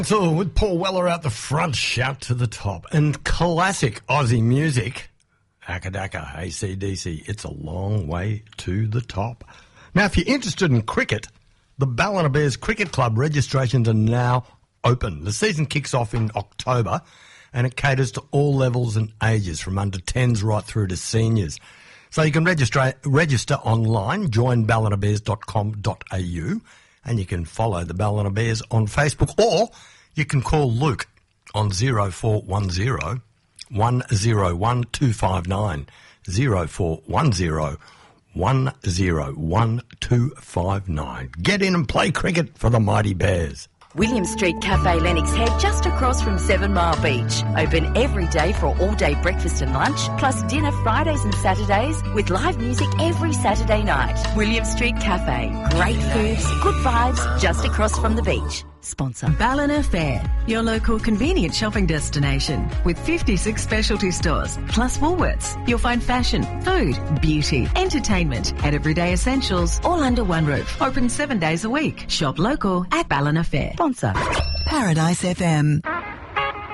So with Paul Weller out the front, shout to the top. And classic Aussie music, Akadaka, AC/DC, it's a long way to the top. Now, if you're interested in cricket, the Ballina Bears Cricket Club registrations are now open. The season kicks off in October and it caters to all levels and ages, from under 10s right through to seniors. So you can register online, join ballinabears.com.au, and you can follow the Ballina Bears on Facebook, or you can call Luke on 0410 101 259, 0410 101 259. Get in and play cricket for the mighty Bears. William Street Cafe Lennox Head, just across from 7 Mile Beach. Open every day for all-day breakfast and lunch, plus dinner Fridays and Saturdays, with live music every Saturday night. William Street Cafe. Great foods, good vibes, just across from the beach. Sponsor Ballina Fair, your local convenient shopping destination with 56 specialty stores, plus Woolworths. You'll find fashion, food, beauty, entertainment and everyday essentials all under one roof. Open 7 days a week. Shop local at Ballina Fair. Sponsor Paradise FM.